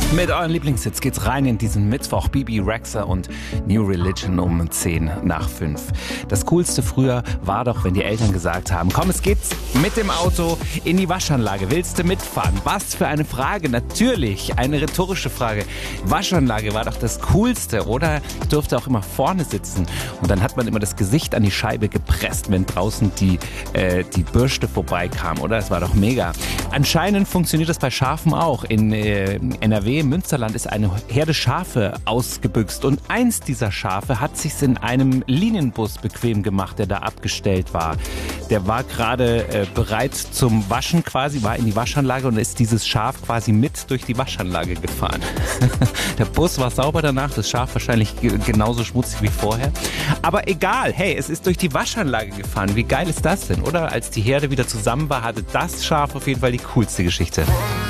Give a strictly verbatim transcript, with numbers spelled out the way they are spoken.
Mit euren Lieblingshits geht's rein in diesen Mittwoch. Bibi Rexha und New Religion um zehn nach fünf. Das Coolste früher war doch, wenn die Eltern gesagt haben, komm, es geht's mit dem Auto in die Waschanlage. Willst du mitfahren? Was für eine Frage. Natürlich, eine rhetorische Frage. Waschanlage war doch das Coolste, oder? Ich durfte auch immer vorne sitzen. Und dann hat man immer das Gesicht an die Scheibe gepresst, wenn draußen die, äh, die Bürste vorbeikam, oder? Das war doch mega. Anscheinend funktioniert das bei Schafen auch. In äh, N R W, im Münsterland, ist eine Herde Schafe ausgebüxt. Und eins dieser Schafe hat sich's in einem Linienbus bequem gemacht, der da abgestellt war. Der war gerade äh, bereit zum Waschen quasi, war in die Waschanlage und ist dieses Schaf quasi mit durch die Waschanlage gefahren. Der Bus war sauber danach, das Schaf wahrscheinlich g- genauso schmutzig wie vorher. Aber egal, hey, es ist durch die Waschanlage gefahren. Wie geil ist das denn, oder? Als die Herde wieder zusammen war, hatte das Schaf auf jeden Fall die coolste Geschichte.